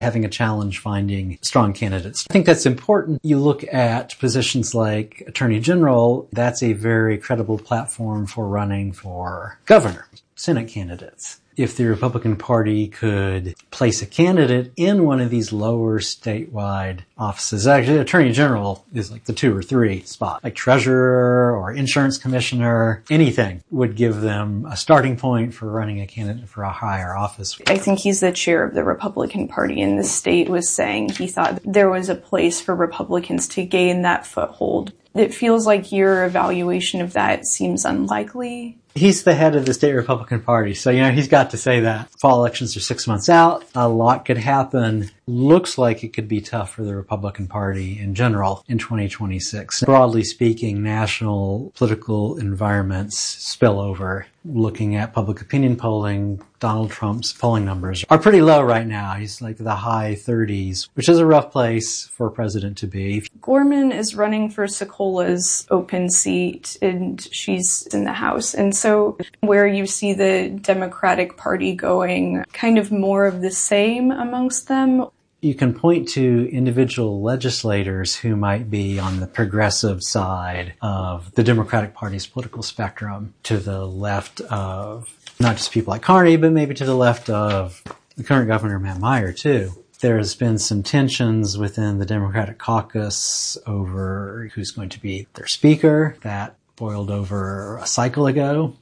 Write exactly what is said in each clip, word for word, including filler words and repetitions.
having a challenge finding strong candidates. I think that's important. You look at positions like Attorney General, that's a very credible platform for running for governor, Senate candidates. If the Republican Party could place a candidate in one of these lower statewide offices, actually Attorney General is like the two or three spot, like treasurer or insurance commissioner, anything would give them a starting point for running a candidate for a higher office. I think he's the chair of the Republican Party in the state, was saying he thought there was a place for Republicans to gain that foothold. It feels like your evaluation of that seems unlikely. He's the head of the state Republican Party, so, you know, he's got to say that. Fall elections are six months out. A lot could happen. Looks like it could be tough for the Republican Party in general in twenty twenty-six. Broadly speaking, national political environments spill over. Looking at public opinion polling, Donald Trump's polling numbers are pretty low right now. He's like the high thirties, which is a rough place for a president to be. Gorman is running for Sokola's open seat, and she's in the House. And so where you see the Democratic Party going, kind of more of the same amongst them. You can point to individual legislators who might be on the progressive side of the Democratic Party's political spectrum, to the left of not just people like Carney, but maybe to the left of the current governor, Matt Meyer, too. There's been some tensions within the Democratic caucus over who's going to be their speaker. That boiled over a cycle ago.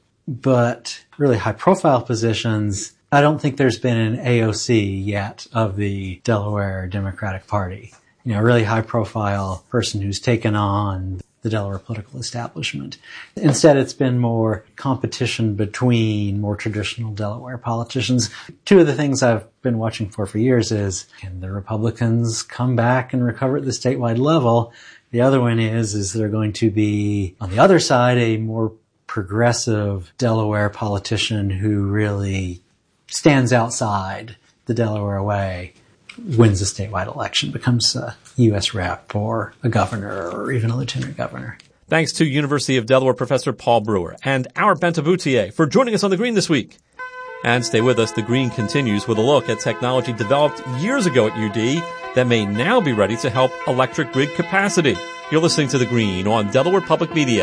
But really high-profile positions, I don't think there's been an A O C yet of the Delaware Democratic Party. You know, a really high-profile person who's taken on the Delaware political establishment. Instead, it's been more competition between more traditional Delaware politicians. Two of the things I've been watching for for years is, can the Republicans come back and recover at the statewide level? The other one is, is there going to be, on the other side, a more progressive Delaware politician who really stands outside the Delaware way, wins a statewide election, becomes a U S rep or a governor or even a lieutenant governor. Thanks to University of Delaware professor Paul Brewer and our Benta Boutier for joining us on The Green this week. And stay with us. The Green continues with a look at technology developed years ago at U D that may now be ready to help electric grid capacity. You're listening to The Green on Delaware Public Media.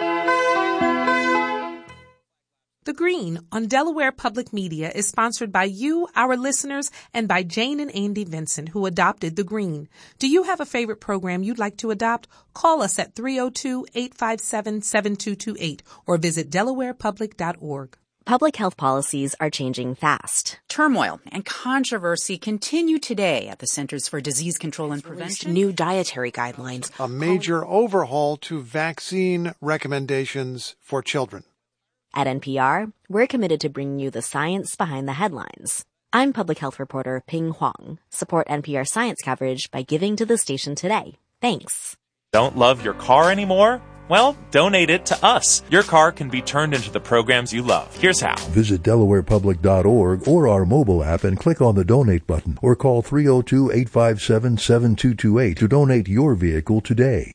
The Green on Delaware Public Media is sponsored by you, our listeners, and by Jane and Andy Vincent, who adopted The Green. Do you have a favorite program you'd like to adopt? Call us at three oh two, eight five seven, seven two two eight or visit delaware public dot org. Public health policies are changing fast. Turmoil and controversy continue today at the Centers for Disease Control and Prevention. New dietary guidelines. A major overhaul to vaccine recommendations for children. At N P R, we're committed to bringing you the science behind the headlines. I'm public health reporter Ping Huang. Support N P R science coverage by giving to the station today. Thanks. Don't love your car anymore? Well, donate it to us. Your car can be turned into the programs you love. Here's how. Visit delaware public dot org or our mobile app and click on the donate button, or call three oh two, eight five seven, seven two two eight to donate your vehicle today.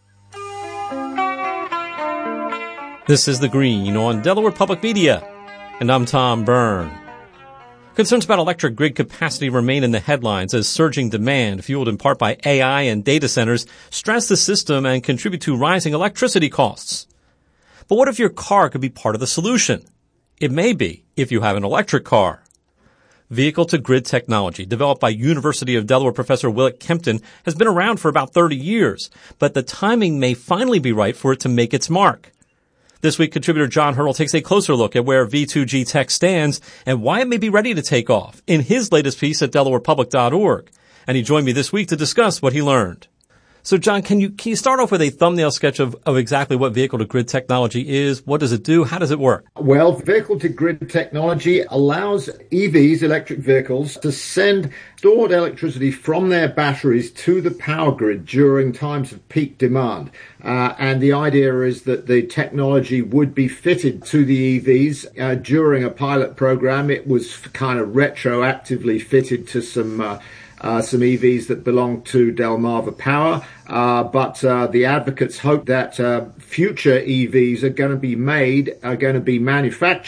This is The Green on Delaware Public Media, and I'm Tom Byrne. Concerns about electric grid capacity remain in the headlines as surging demand, fueled in part by A I and data centers, stress the system and contribute to rising electricity costs. But what if your car could be part of the solution? It may be, if you have an electric car. Vehicle-to-grid technology, developed by University of Delaware professor Willett Kempton, has been around for about thirty years, but the timing may finally be right for it to make its mark. This week, contributor John Hurdle takes a closer look at where V two G tech stands and why it may be ready to take off in his latest piece at delaware public dot org. And he joined me this week to discuss what he learned. So, John, can you can you start off with a thumbnail sketch of, of exactly what vehicle-to-grid technology is? What does it do? How does it work? Well, vehicle-to-grid technology allows E Vs, electric vehicles, to send stored electricity from their batteries to the power grid during times of peak demand. Uh, and the idea is that the technology would be fitted to the E Vs. Uh, during a pilot program, it was kind of retroactively fitted to some uh, Uh, some E Vs that belong to Delmarva Power, uh, but uh, the advocates hope that uh, future E Vs are going to be made, are going to be manufactured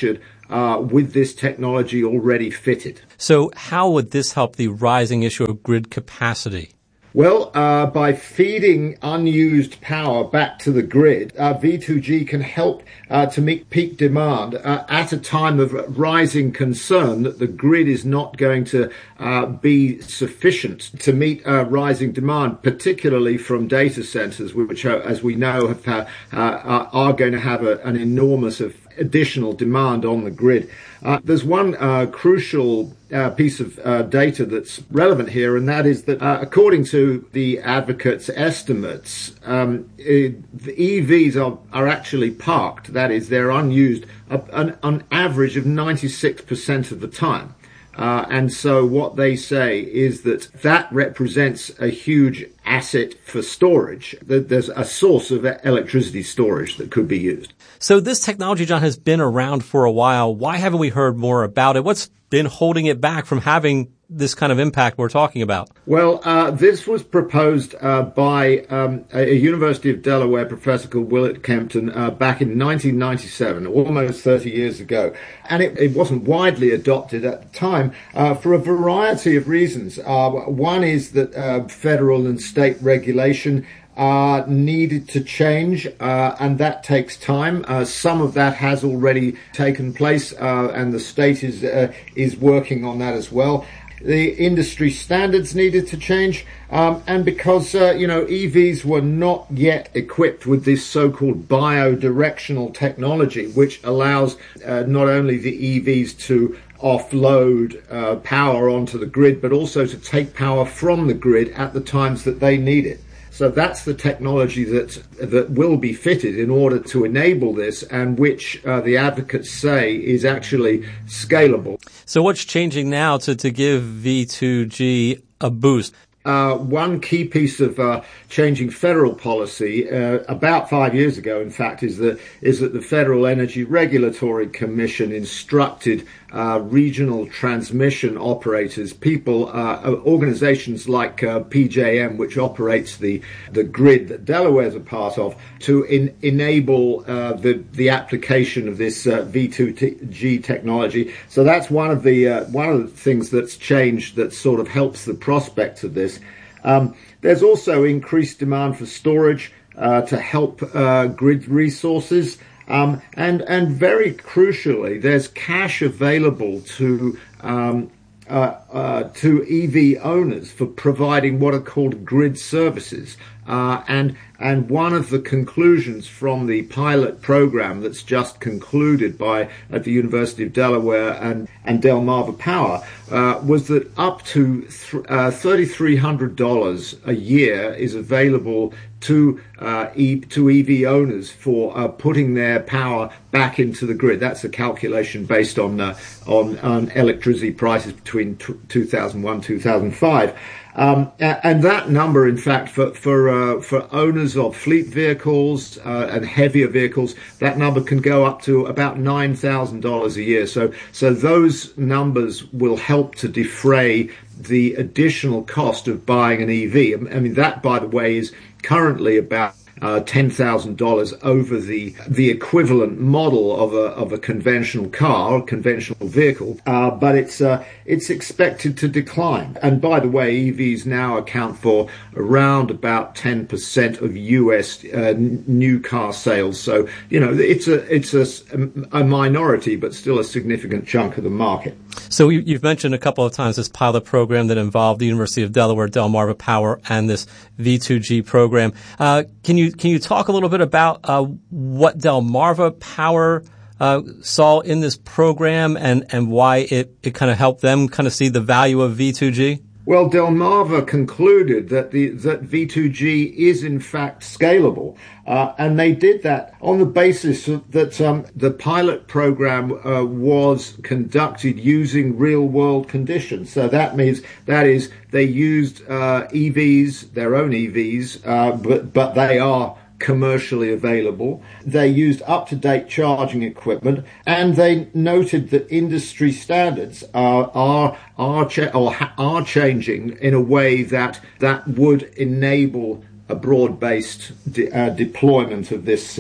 uh, with this technology already fitted. So how would this help the rising issue of grid capacity? Well, uh, by feeding unused power back to the grid, uh, V two G can help uh, to meet peak demand uh, at a time of rising concern that the grid is not going to uh, be sufficient to meet uh, rising demand, particularly from data centers, which, are, as we know, have, uh, uh, are going to have a, an enormous of additional demand on the grid. Uh, there's one uh, crucial uh, piece of uh, data that's relevant here, and that is that uh, according to the advocates' estimates, um, it, the E Vs are, are actually parked, that is, they're unused, uh, an, an average of ninety-six percent of the time. Uh, and so what they say is that that represents a huge asset for storage. There's a source of electricity storage that could be used. So this technology, John, has been around for a while. Why haven't we heard more about it? What's been holding it back from having this kind of impact we're talking about? Well, uh, this was proposed uh, by um, a, a University of Delaware professor called Willett Kempton uh, back in nineteen ninety-seven, almost thirty years ago. And it, it wasn't widely adopted at the time uh, for a variety of reasons. Uh, one is that uh, federal and state regulation Uh, needed to change, uh, and that takes time. Uh, some of that has already taken place, uh, and the state is uh, is working on that as well. The industry standards needed to change, um, and because uh, you know E Vs were not yet equipped with this so-called biodirectional technology, which allows uh, not only the E Vs to offload uh, power onto the grid, but also to take power from the grid at the times that they need it. So that's the technology that that will be fitted in order to enable this, and which uh, the advocates say is actually scalable. So what's changing now to, to give V two G a boost? Uh, one key piece of uh, changing federal policy uh, about five years ago, in fact, is that is that the Federal Energy Regulatory Commission instructed uh, regional transmission operators, people, uh, organizations like uh, P J M, which operates the the grid that Delaware's a part of, to in, enable uh, the the application of this uh, V two G technology. So that's one of the uh, one of the things that's changed that sort of helps the prospects of this. Um, there's also increased demand for storage uh, to help uh, grid resources, um, and and very crucially, there's cash available to um, uh, uh, to E V owners for providing what are called grid services. Uh, and and one of the conclusions from the pilot program that's just concluded by at the University of Delaware and, and Delmarva Power uh, was that up to th- uh, three thousand three hundred dollars a year is available to uh, e- to E V owners for uh, putting their power back into the grid. That's a calculation based on uh, on, on electricity prices between t- two thousand one and two thousand five. Um, and that number, in fact, for for uh, for owners of fleet vehicles uh, and heavier vehicles, that number can go up to about nine thousand dollars a year. So so those numbers will help to defray the additional cost of buying an E V. I mean, that, by the way, is currently about Uh, ten thousand dollars over the the equivalent model of a of a conventional car, conventional vehicle, uh, but it's uh, it's expected to decline. And by the way, E Vs now account for around about ten percent of U S uh, new car sales. So you know it's a it's a, a minority, but still a significant chunk of the market. So you've mentioned a couple of times this pilot program that involved the University of Delaware, Delmarva Power, and this V two G program. Uh, can you can you talk a little bit about uh, what Delmarva Power uh, saw in this program and, and why it, it kind of helped them kind of see the value of V two G? Well, Delmarva concluded that the that V two G is in fact scalable, uh, and they did that on the basis of, that um, the pilot program uh, was conducted using real-world conditions. So that means that is they used uh, E Vs, their own E Vs, uh, but but they are commercially available. They used up-to-date charging equipment, and they noted that industry standards uh, are are cha- or ha- are changing in a way that that would enable a broad-based de- uh, deployment of this um,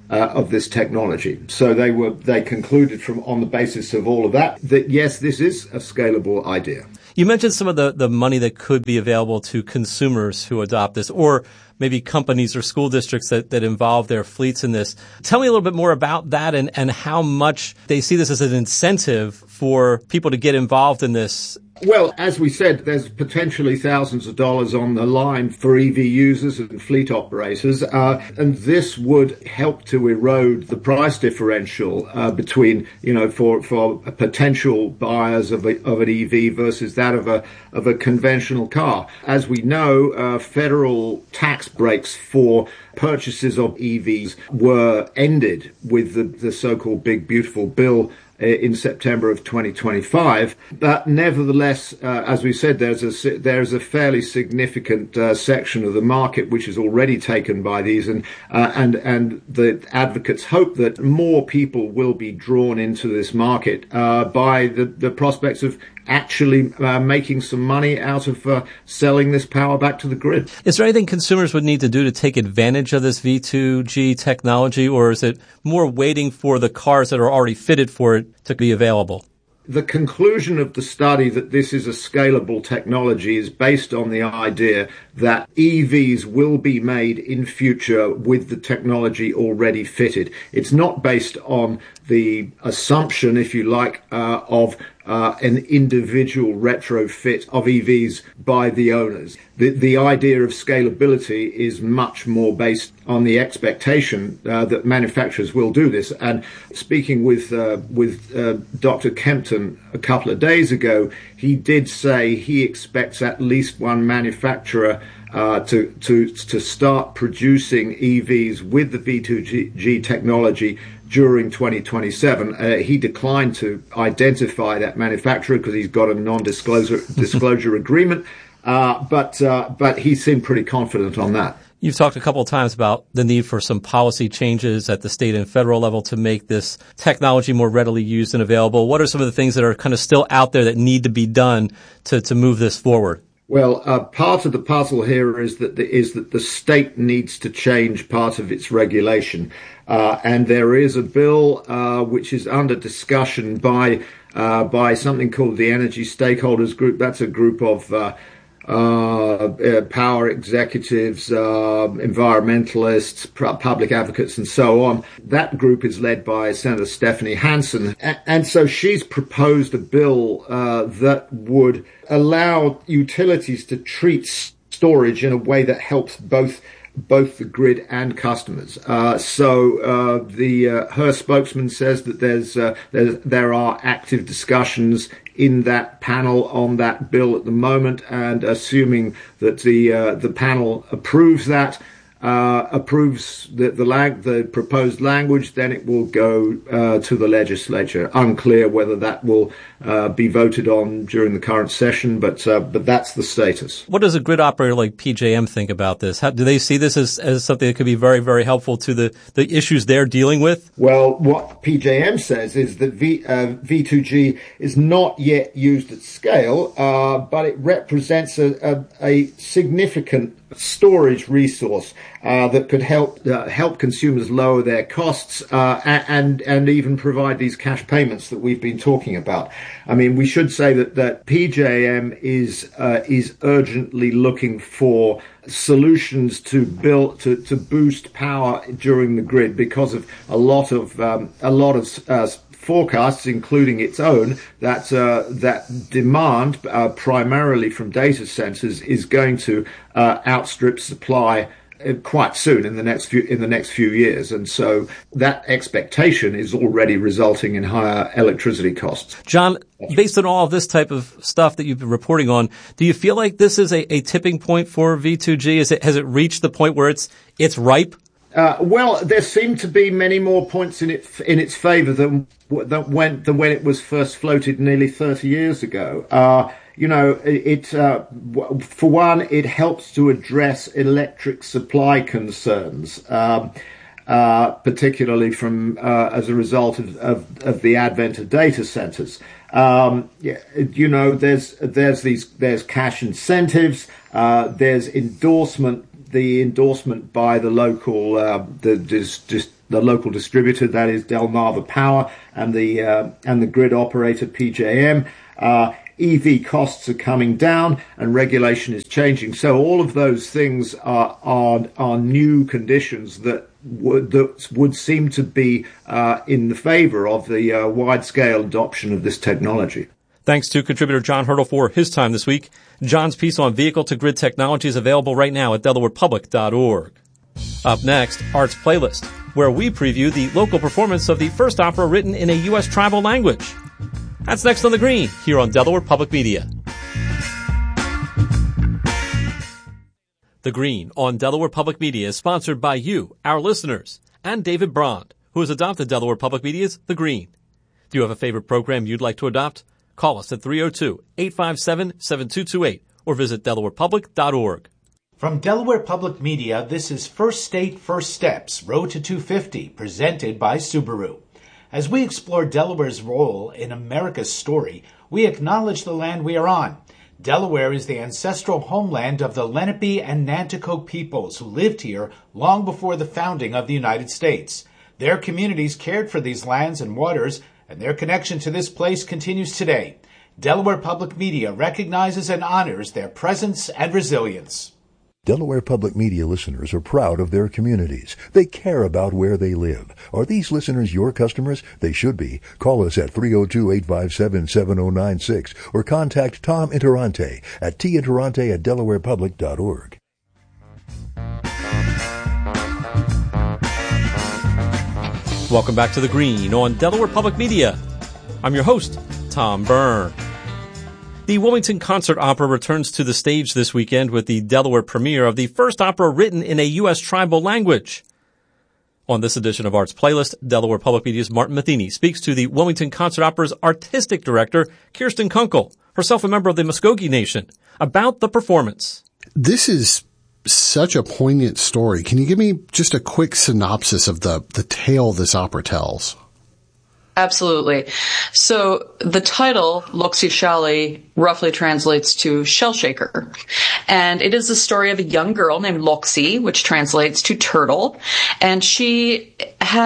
uh, of this technology. So they were they concluded from on the basis of all of that that yes, this is a scalable idea. You mentioned some of the, the money that could be available to consumers who adopt this, or maybe companies or school districts that, that involve their fleets in this. Tell me a little bit more about that and, and how much they see this as an incentive for people to get involved in this. Well, as we said, there's potentially thousands of dollars on the line for E V users and fleet operators, uh, and this would help to erode the price differential uh, between, you know, for for potential buyers of a, of an E V versus that of a of a conventional car. As we know, uh, federal tax breaks for purchases of E Vs were ended with the, the so-called Big Beautiful Bill in September of twenty twenty-five. But nevertheless, uh, as we said, there's a there's a fairly significant uh, section of the market which is already taken by these, and uh, and and the advocates hope that more people will be drawn into this market uh, by the, the prospects of actually uh, making some money out of uh, selling this power back to the grid. Is there anything consumers would need to do to take advantage of this V two G technology, or is it more waiting for the cars that are already fitted for it to be available? The conclusion of the study that this is a scalable technology is based on the idea that E Vs will be made in future with the technology already fitted. It's not based on the assumption, if you like, uh, of uh, an individual retrofit of E Vs by the owners. The, the idea of scalability is much more based on the expectation uh, that manufacturers will do this. And speaking with uh, with uh, Doctor Kempton a couple of days ago, he did say he expects at least one manufacturer Uh, to to to start producing E Vs with the V two G technology during twenty twenty-seven. Uh, he declined to identify that manufacturer because he's got a non-disclosure disclosure agreement, uh, but uh, but he seemed pretty confident on that. You've talked a couple of times about the need for some policy changes at the state and federal level to make this technology more readily used and available. What are some of the things that are kind of still out there that need to be done to to move this forward? Well, uh, part of the puzzle here is that the, is that the state needs to change part of its regulation, uh, and there is a bill uh, which is under discussion by uh, by something called the Energy Stakeholders Group. That's a group of uh, uh, uh, power executives, uh, environmentalists, public advocates, and so on. That group is led by Senator Stephanie Hansen, and, and so she's proposed a bill uh, that would allow utilities to treat storage in a way that helps both both the grid and customers. Uh, so uh, the uh, her spokesman says that there's, uh, there's there are active discussions in that panel on that bill at the moment, and assuming that the uh, the panel approves that. Uh, approves the the, lag- the proposed language, then it will go uh, to the legislature. Unclear whether that will uh, be voted on during the current session, but uh, but that's the status. What does a grid operator like P J M think about this? How, do they see this as, as something that could be very, very helpful to the, the issues they're dealing with? Well, what P J M says is that v, uh, V two G is not yet used at scale, uh, but it represents a, a, a significant storage resource uh, that could help uh, help consumers lower their costs uh, and and even provide these cash payments that we've been talking about. I mean, we should say that that P J M is uh, is urgently looking for solutions to build to, to boost power during the grid because of a lot of um, a lot of uh, forecasts, including its own, that uh, that demand, uh, primarily from data centers, is going to uh, outstrip supply quite soon in the next few in the next few years, and so that expectation is already resulting in higher electricity costs. John, based on all of this type of stuff that you've been reporting on, do you feel like this is a, a tipping point for V two G? Is it has it reached the point where it's it's ripe? Uh, well, there seem to be many more points in it in its favour than, than when than when it was first floated nearly thirty years ago. Uh, you know, it, it uh, for one, it helps to address electric supply concerns, um, uh, particularly from uh, as a result of, of, of the advent of data centres. Um, yeah, you know, there's there's these there's cash incentives, uh, there's endorsement. The endorsement by the local, uh, the just, just the local distributor, that is Delmarva Power, and the uh, and the grid operator P J M. Uh, E V costs are coming down and regulation is changing. So all of those things are are, are new conditions that would that would seem to be uh, in the favor of the uh, wide-scale adoption of this technology. Thanks to contributor John Hurdle for his time this week. John's piece on vehicle-to-grid technology is available right now at delaware public dot org. Up next, Arts Playlist, where we preview the local performance of the first opera written in a U S tribal language. That's next on The Green, here on Delaware Public Media. The Green on Delaware Public Media is sponsored by you, our listeners, and David Brond, who has adopted Delaware Public Media's The Green. Do you have a favorite program you'd like to adopt? Call us at three oh two, eight five seven, seven two two eight or visit delaware public dot org. From Delaware Public Media, this is First State, First Steps, Road to two fifty, presented by Subaru. As we explore Delaware's role in America's story, we acknowledge the land we are on. Delaware is the ancestral homeland of the Lenape and Nanticoke peoples who lived here long before the founding of the United States. Their communities cared for these lands and waters, and their connection to this place continues today. Delaware Public Media recognizes and honors their presence and resilience. Delaware Public Media listeners are proud of their communities. They care about where they live. Are these listeners your customers? They should be. Call us at three oh two, eight five seven, seven oh nine six or contact Tom Interante at t interante at delaware public dot org. Welcome back to The Green on Delaware Public Media. I'm your host, Tom Byrne. The Wilmington Concert Opera returns to the stage this weekend with the Delaware premiere of the first opera written in a U S tribal language. On this edition of Arts Playlist, Delaware Public Media's Martin Matheny speaks to the Wilmington Concert Opera's artistic director, Kirsten Kunkel, herself a member of the Muskogee Nation, about the performance. This is such a poignant story. Can you give me just a quick synopsis of the, the tale this opera tells? Absolutely. So the title, Loxi Shali, roughly translates to shell shaker. And it is the story of a young girl named Loxi, which translates to turtle. And she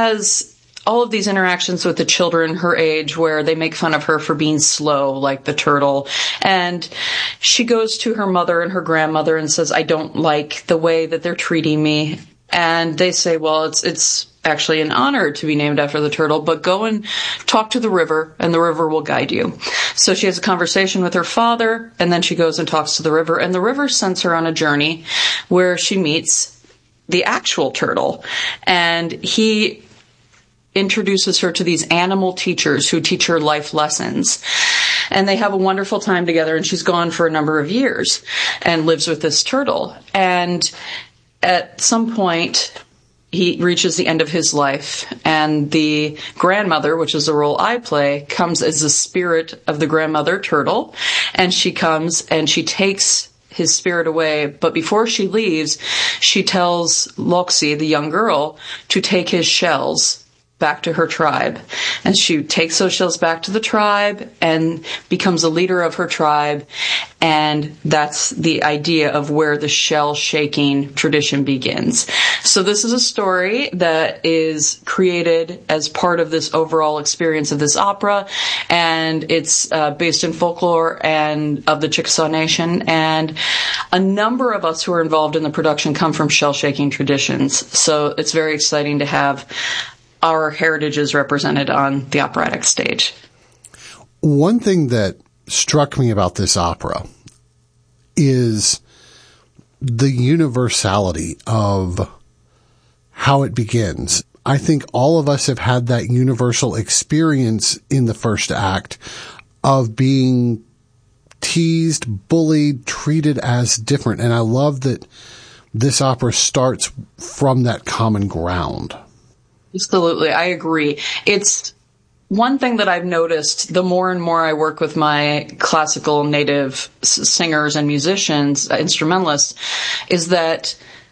has all of these interactions with the children her age where they make fun of her for being slow like the turtle. And she goes to her mother and her grandmother and says, I don't like the way that they're treating me. And they say, well, it's it's actually an honor to be named after the turtle, but go and talk to the river, and the river will guide you. So she has a conversation with her father, and then she goes and talks to the river, and the river sends her on a journey where she meets the actual turtle. And he introduces her to these animal teachers who teach her life lessons. And they have a wonderful time together, and she's gone for a number of years and lives with this turtle. And at some point, he reaches the end of his life, and the grandmother, which is the role I play, comes as the spirit of the grandmother turtle, and she comes and she takes his spirit away. But before she leaves, she tells Loxi, the young girl, to take his shells back to her tribe. And she takes those shells back to the tribe and becomes a leader of her tribe. And that's the idea of where the shell shaking tradition begins. So this is a story that is created as part of this overall experience of this opera. And it's uh, based in folklore and of the Chickasaw Nation. And a number of us who are involved in the production come from shell shaking traditions. So it's very exciting to have our heritage is represented on the operatic stage. One thing that struck me about this opera is the universality of how it begins. I think all of us have had that universal experience in the first act of being teased, bullied, treated as different. And I love that this opera starts from that common ground. Absolutely. I agree. It's one thing that I've noticed the more and more I work with my classical native singers and musicians, instrumentalists, is that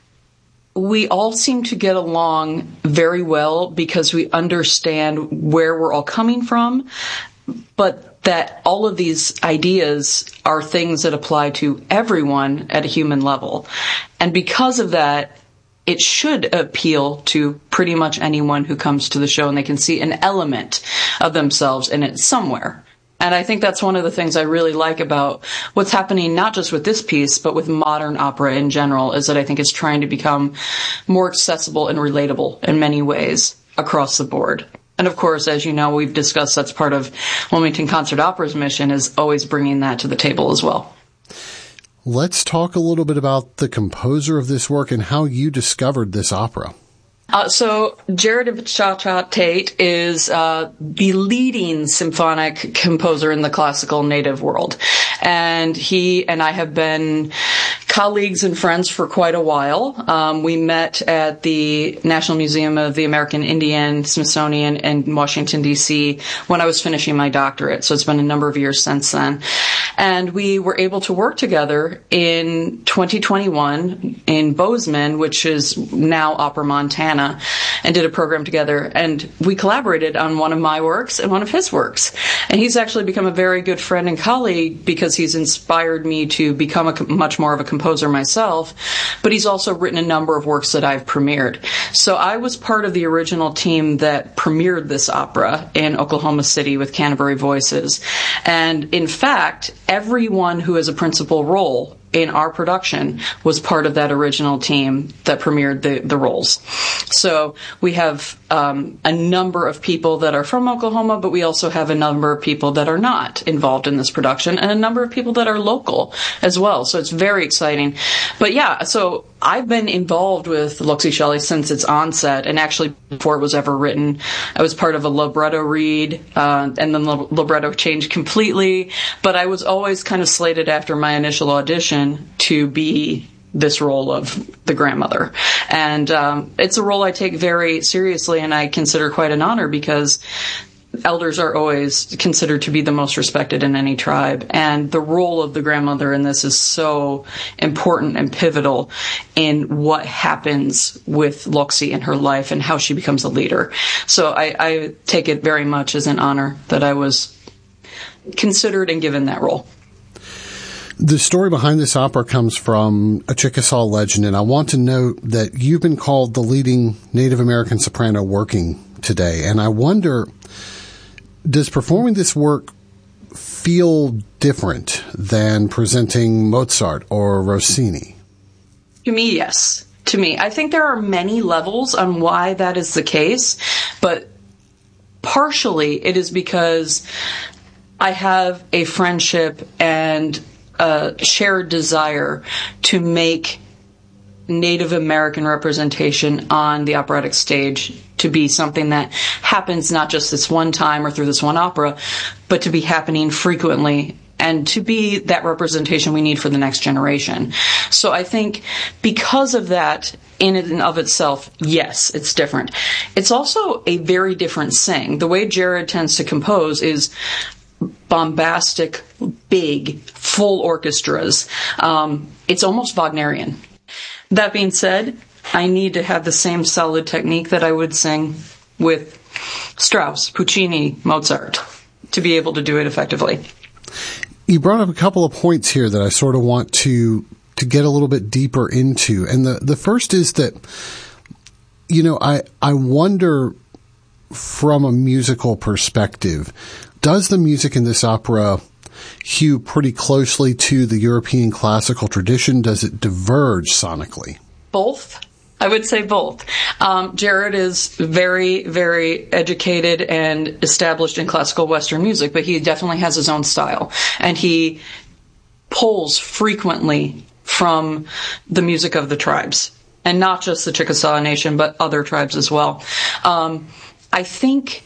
we all seem to get along very well because we understand where we're all coming from, but that all of these ideas are things that apply to everyone at a human level. And because of that, it should appeal to pretty much anyone who comes to the show, and they can see an element of themselves in it somewhere. And I think that's one of the things I really like about what's happening, not just with this piece, but with modern opera in general, is that I think it's trying to become more accessible and relatable in many ways across the board. And of course, as you know, we've discussed that's part of Wilmington Concert Opera's mission, is always bringing that to the table as well. Let's talk a little bit about the composer of this work and how you discovered this opera. Uh, so Jared Cha-Cha Tate is uh, the leading symphonic composer in the classical native world. And he and I have been colleagues and friends for quite a while. Um, we met at the National Museum of the American Indian, Smithsonian in Washington, D C when I was finishing my doctorate. So it's been a number of years since then. And we were able to work together in twenty twenty-one in Bozeman, which is now Opera Montana, and did a program together. And we collaborated on one of my works and one of his works. And he's actually become a very good friend and colleague because he's inspired me to become a, much more of a composer myself, but he's also written a number of works that I've premiered. So I was part of the original team that premiered this opera in Oklahoma City with Canterbury Voices. And in fact, everyone who has a principal role in our production was part of that original team that premiered the, the roles. So we have um, a number of people that are from Oklahoma, but we also have a number of people that are not involved in this production, and a number of people that are local as well. So it's very exciting. But yeah, so I've been involved with Loxie Shelley since its onset, and actually before it was ever written. I was part of a libretto read, uh, and then the libretto changed completely, but I was always kind of slated after my initial audition to be this role of the grandmother. And um, it's a role I take very seriously, and I consider quite an honor, because elders are always considered to be the most respected in any tribe. And the role of the grandmother in this is so important and pivotal in what happens with Loxie in her life and how she becomes a leader. So I, I take it very much as an honor that I was considered and given that role. The story behind this opera comes from a Chickasaw legend, and I want to note that you've been called the leading Native American soprano working today. And I wonder, does performing this work feel different than presenting Mozart or Rossini? To me, yes. To me. I think there are many levels on why that is the case, but partially it is because I have a friendship and a shared desire to make Native American representation on the operatic stage to be something that happens not just this one time or through this one opera, but to be happening frequently, and to be that representation we need for the next generation. So I think because of that, in and of itself, yes, it's different. It's also a very different sing. The way Jared tends to compose is bombastic, big, full orchestras. Um, it's almost Wagnerian. That being said, I need to have the same solid technique that I would sing with Strauss, Puccini, Mozart, to be able to do it effectively. You brought up a couple of points here that I sort of want to to get a little bit deeper into. And the, the first is that, you know, I, I wonder from a musical perspective, does the music in this opera hew pretty closely to the European classical tradition? Does it diverge sonically? Both. I would say both. Um, Jared is very, very educated and established in classical Western music, but he definitely has his own style. And he pulls frequently from the music of the tribes. And not just the Chickasaw Nation, but other tribes as well. Um, I think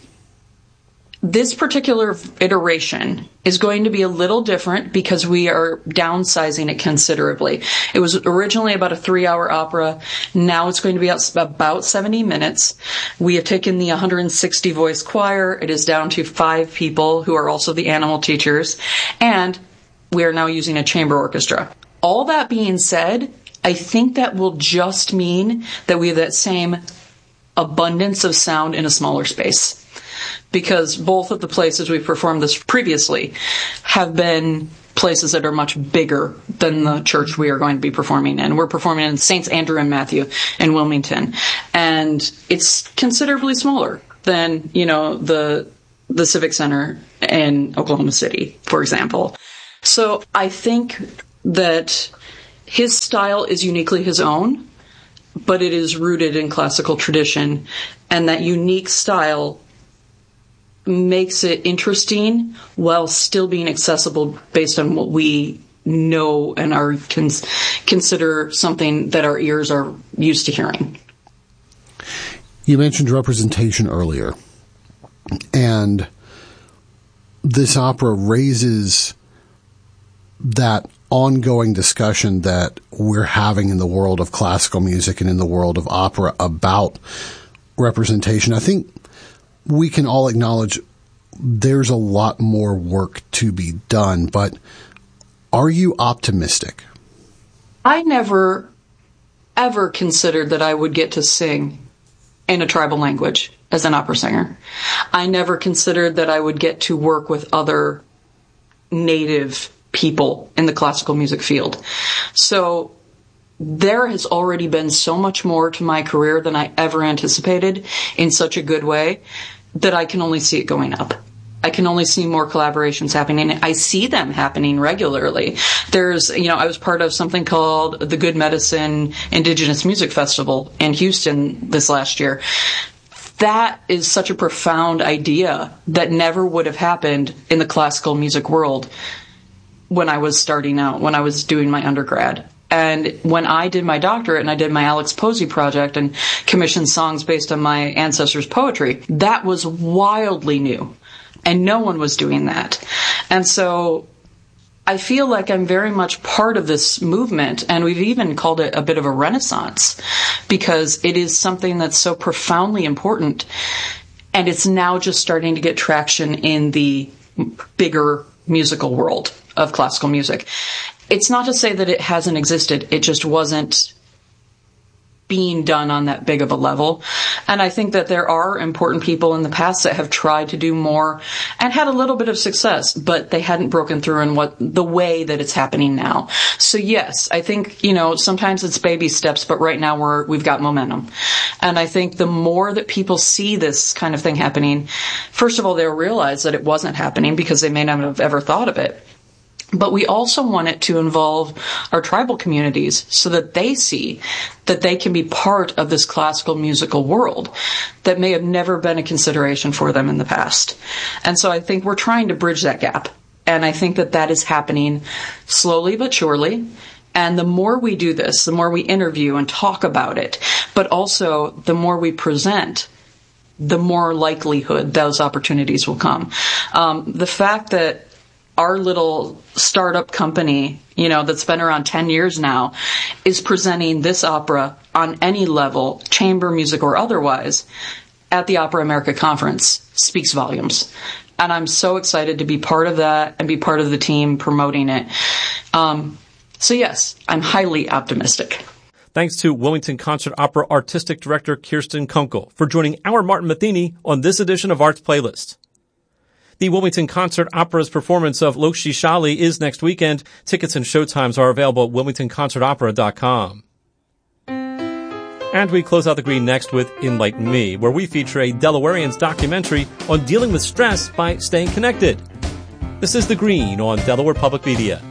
this particular iteration is going to be a little different because we are downsizing it considerably. It was originally about a three-hour opera. Now it's going to be about seventy minutes. We have taken the one hundred sixty voice choir. It is down to five people who are also the animal teachers. And we are now using a chamber orchestra. All that being said, I think that will just mean that we have that same abundance of sound in a smaller space. Because both of the places we've performed this previously have been places that are much bigger than the church we are going to be performing in. We're performing in Saints Andrew and Matthew in Wilmington, and it's considerably smaller than, you know, the the Civic Center in Oklahoma City, for example. So I think that his style is uniquely his own, but it is rooted in classical tradition, and that unique style makes it interesting while still being accessible based on what we know and are cons- consider something that our ears are used to hearing. You mentioned representation earlier, and this opera raises that ongoing discussion that we're having in the world of classical music and in the world of opera about representation. I think we can all acknowledge there's a lot more work to be done, but are you optimistic? I never, ever considered that I would get to sing in a tribal language as an opera singer. I never considered that I would get to work with other native people in the classical music field. So there has already been so much more to my career than I ever anticipated in such a good way that I can only see it going up. I can only see more collaborations happening. I see them happening regularly. There's, you know, I was part of something called the Good Medicine Indigenous Music Festival in Houston this last year. That is such a profound idea that never would have happened in the classical music world when I was starting out, when I was doing my undergrad. And when I did my doctorate and I did my Alex Posey project and commissioned songs based on my ancestors' poetry, that was wildly new. And no one was doing that. And so I feel like I'm very much part of this movement, and we've even called it a bit of a renaissance, because it is something that's so profoundly important, and it's now just starting to get traction in the bigger musical world of classical music. It's not to say that it hasn't existed, it just wasn't being done on that big of a level. And I think that there are important people in the past that have tried to do more and had a little bit of success, but they hadn't broken through in what the way that it's happening now. So yes, I think, you know, sometimes it's baby steps, but right now we're, we've got momentum. And I think the more that people see this kind of thing happening, first of all, they'll realize that it wasn't happening because they may not have ever thought of it. But we also want it to involve our tribal communities so that they see that they can be part of this classical musical world that may have never been a consideration for them in the past. And so I think we're trying to bridge that gap. And I think that that is happening slowly but surely. And the more we do this, the more we interview and talk about it, but also the more we present, the more likelihood those opportunities will come. Um, the fact that our little startup company, you know, that's been around ten years now, is presenting this opera on any level, chamber music or otherwise, at the Opera America Conference speaks volumes. And I'm so excited to be part of that and be part of the team promoting it. Um, so yes, I'm highly optimistic. Thanks to Wilmington Concert Opera Artistic Director Kirsten Kunkel for joining our Martin Matheny on this edition of Arts Playlist. The Wilmington Concert Opera's performance of Lokshi Shali is next weekend. Tickets and showtimes are available at wilmington concert opera dot com. And we close out the green next with Enlighten Me, where we feature a Delawarean's documentary on dealing with stress by staying connected. This is The Green on Delaware Public Media.